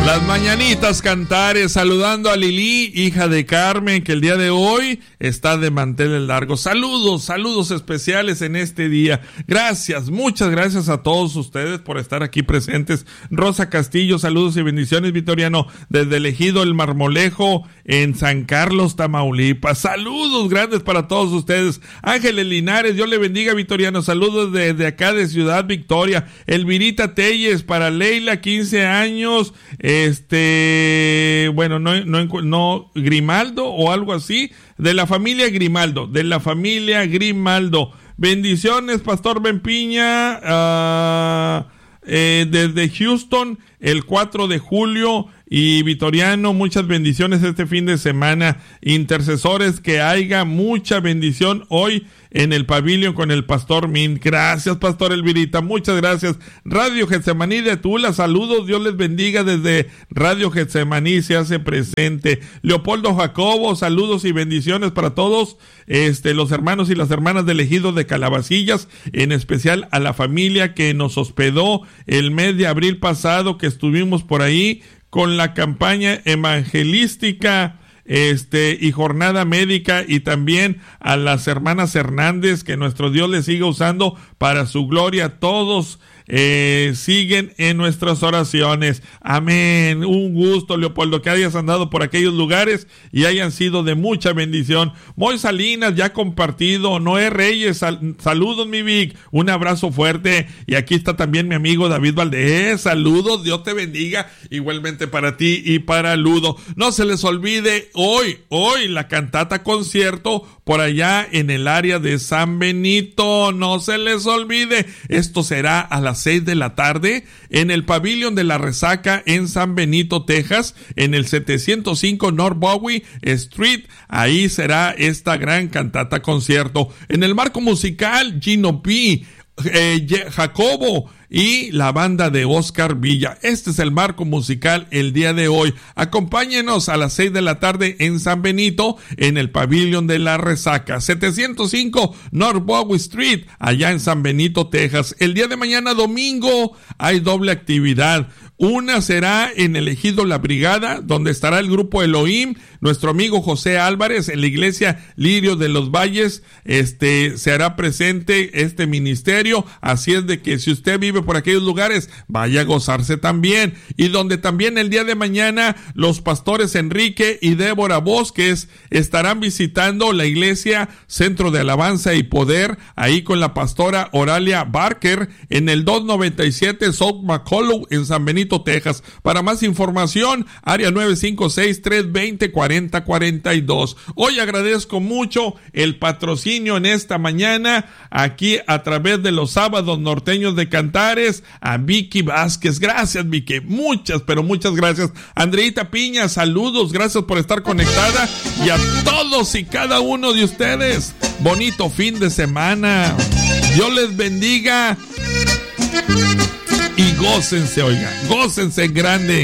Las mañanitas cantares, saludando a Lili, hija de Carmen, que el día de hoy está de manteles largos. Saludos especiales en este día. Gracias, muchas gracias a todos ustedes por estar aquí presentes. Rosa Castillo, saludos y bendiciones, Vitoriano, desde el Ejido El Marmolejo, en San Carlos, Tamaulipas. Saludos grandes para todos ustedes. Ángeles Linares, Dios le bendiga, Vitoriano. Saludos desde acá de Ciudad Victoria. Elvirita Telles, para Leila, 15 años. Bueno, no, Grimaldo o algo así, de la familia Grimaldo. Bendiciones, Pastor Bempiña, desde Houston, el 4 de julio. Y Vitoriano, muchas bendiciones este fin de semana. Intercesores, que haya mucha bendición hoy en el pabellón con el Pastor Min. Gracias, Pastor Elvirita, muchas gracias. Radio Getsemaní de Tula, saludos, Dios les bendiga desde Radio Getsemaní, se hace presente. Leopoldo Jacobo, saludos y bendiciones para todos los hermanos y las hermanas del Ejido de Calabacillas, en especial a la familia que nos hospedó el mes de abril pasado, que estuvimos por ahí con la campaña evangelística y jornada médica, y también a las hermanas Hernández, que nuestro Dios les siga usando para su gloria. Todos siguen en nuestras oraciones. Amén. Un gusto, Leopoldo, que hayas andado por aquellos lugares y hayan sido de mucha bendición. Moy Salinas, ya compartido. Noé Reyes, saludos, mi Vic, un abrazo fuerte. Y aquí está también mi amigo David Valdés, saludos, Dios te bendiga, igualmente para ti y para Ludo. No se les olvide hoy la cantata concierto por allá en el área de San Benito, no se les olvide. Esto será a las 6 de la tarde en el pabellón de la Resaca en San Benito, Texas, en el 705 North Bowie Street. Ahí será esta gran cantata concierto. En el marco musical, Gino P., Jacobo y la banda de Oscar Villa. Este es el marco musical el día de hoy. Acompáñenos a las 6 de la tarde en San Benito, en el pabellón de la Resaca, 705 North Bowie Street, allá en San Benito, Texas. El día de mañana, domingo, hay doble actividad. Una será en el Ejido La Brigada, donde estará el grupo Elohim, nuestro amigo José Álvarez, en la iglesia Lirio de los Valles. Se hará presente este ministerio, así es de que si usted vive por aquellos lugares, vaya a gozarse también. Y donde también el día de mañana los pastores Enrique y Débora Bosques estarán visitando la iglesia Centro de Alabanza y Poder, ahí con la pastora Oralia Barker, en el 297 South McCullough, en San Benito, Texas. Para más información, área 956-320-4042. Hoy agradezco mucho el patrocinio en esta mañana, aquí a través de los sábados norteños de Cantares, a Vicky Vázquez. Gracias, Vicky, muchas gracias. Andreita Piña, saludos, gracias por estar conectada, y a todos y cada uno de ustedes, bonito fin de semana. Dios les bendiga. Y gócense, oigan, gócense en grande.